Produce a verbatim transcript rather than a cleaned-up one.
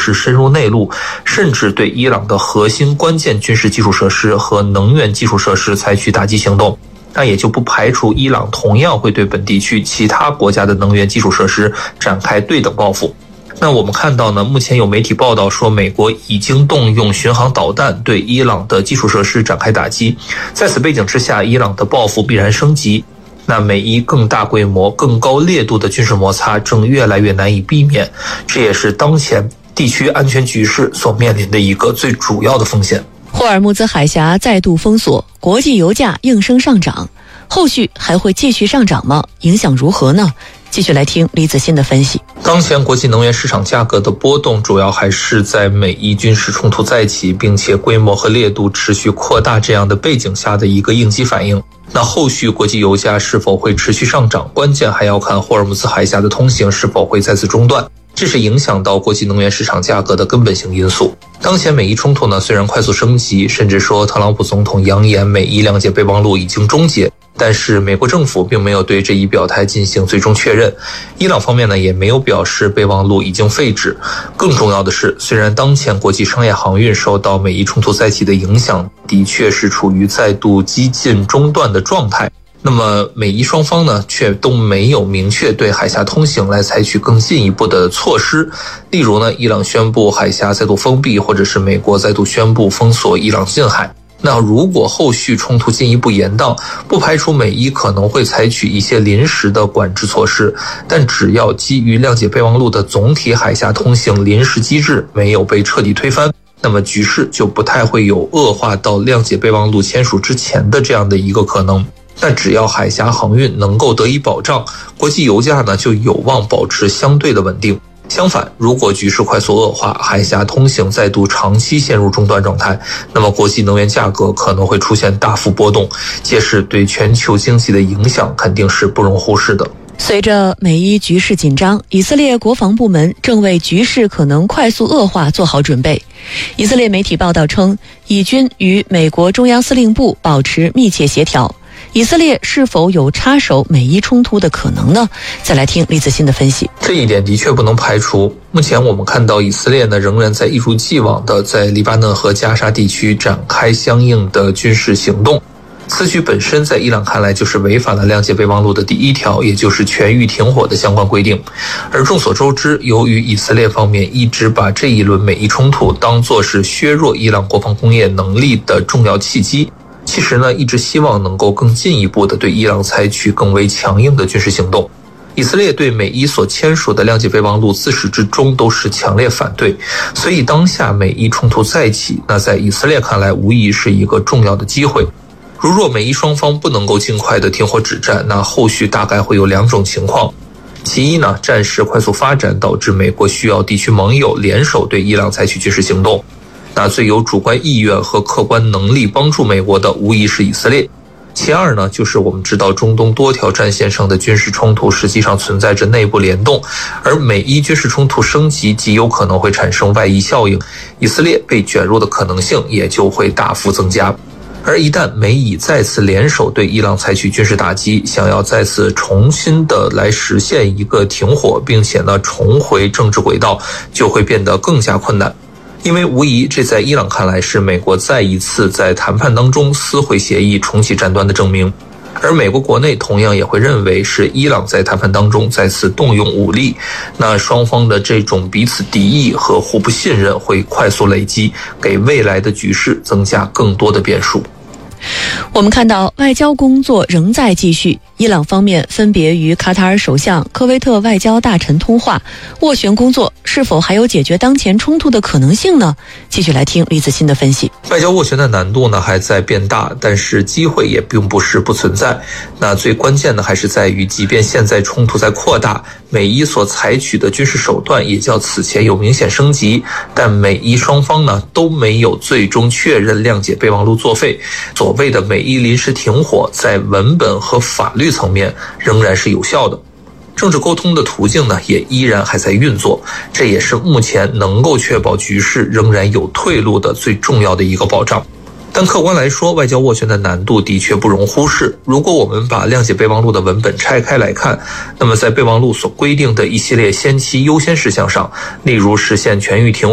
至深入内陆，甚至对伊朗的核心关键军事基础设施和能源基础设施采取打击行动。那也就不排除伊朗同样会对本地区其他国家的能源基础设施展开对等报复。那我们看到呢，目前有媒体报道说，美国已经动用巡航导弹对伊朗的基础设施展开打击。在此背景之下，伊朗的报复必然升级。那美伊更大规模、更高烈度的军事摩擦正越来越难以避免，这也是当前地区安全局势所面临的一个最主要的风险。 霍尔木兹海峡再度封锁，国际油价应声上涨，后续还会继续上涨吗？影响如何呢？继续来听李子欣的分析。 当前国际能源市场价格的波动主要还是在美伊军事冲突再起，并且规模和烈度持续扩大这样的背景下的一个应激反应。那后续国际油价是否会持续上涨，关键还要看霍尔木兹海峡的通行是否会再次中断，这是影响到国际能源市场价格的根本性因素。当前美伊冲突呢，虽然快速升级，甚至说特朗普总统扬言美伊谅解备忘录已经终结，但是美国政府并没有对这一表态进行最终确认。伊朗方面呢，也没有表示备忘录已经废止。更重要的是，虽然当前国际商业航运受到美伊冲突再起的影响，的确是处于再度激进中断的状态，那么美伊双方呢，却都没有明确对海峡通行来采取更进一步的措施。例如呢，伊朗宣布海峡再度封闭，或者是美国再度宣布封锁伊朗近海。那如果后续冲突进一步延宕，不排除美伊可能会采取一些临时的管制措施，但只要基于谅解备忘录的总体海峡通行临时机制没有被彻底推翻，那么局势就不太会有恶化到谅解备忘录签署之前的这样的一个可能。但只要海峡航运能够得以保障，国际油价呢就有望保持相对的稳定。相反，如果局势快速恶化，海峡通行再度长期陷入中断状态，那么国际能源价格可能会出现大幅波动，届时对全球经济的影响肯定是不容忽视的。 随着美伊局势紧张，以色列国防部门正为局势可能快速恶化做好准备。以色列媒体报道称，以军与美国中央司令部保持密切协调。以色列是否有插手美伊冲突的可能呢？再来听李子欣的分析。 这一点的确不能排除。目前我们看到以色列呢，仍然在一如既往的在黎巴嫩和加沙地区展开相应的军事行动。此举本身在伊朗看来就是违反了谅解备忘录的第一条，也就是全域停火的相关规定。而众所周知，由于以色列方面一直把这一轮美伊冲突当作是削弱伊朗国防工业能力的重要契机，其实呢，一直希望能够更进一步的对伊朗采取更为强硬的军事行动。以色列对美伊所签署的谅解备忘录自始至终都是强烈反对，所以当下美伊冲突再起，那在以色列看来无疑是一个重要的机会。如若美伊双方不能够尽快的停火止战，那后续大概会有两种情况。其一呢，战事快速发展导致美国需要地区盟友联手对伊朗采取军事行动，那最有主观意愿和客观能力帮助美国的无疑是以色列。其二呢，就是我们知道中东多条战线上的军事冲突实际上存在着内部联动，而美伊军事冲突升级极有可能会产生外溢效应，以色列被卷入的可能性也就会大幅增加。而一旦美以再次联手对伊朗采取军事打击，想要再次重新的来实现一个停火，并且呢重回政治轨道，就会变得更加困难。因为无疑这在伊朗看来是美国再一次在谈判当中撕毁协议重启战端的证明，而美国国内同样也会认为是伊朗在谈判当中再次动用武力，那双方的这种彼此敌意和互不信任会快速累积，给未来的局势增加更多的变数。 我们看到外交工作仍在继续，伊朗方面分别与卡塔尔首相、科威特外交大臣通话，斡旋工作是否还有解决当前冲突的可能性呢？继续来听李子欣的分析。 外交斡旋的难度呢还在变大，但是机会也并不是不存在。那最关键的还是在于，即便现在冲突在扩大，美伊所采取的军事手段也较此前有明显升级，但美伊双方呢都没有最终确认谅解备忘录作废。所谓的美伊临时停火，在文本和法律层面仍然是有效的。政治沟通的途径呢，也依然还在运作，这也是目前能够确保局势仍然有退路的最重要的一个保障。但客观来说，外交斡旋的难度的确不容忽视。如果我们把谅解备忘录的文本拆开来看，那么在备忘录所规定的一系列先期优先事项上，例如实现全域停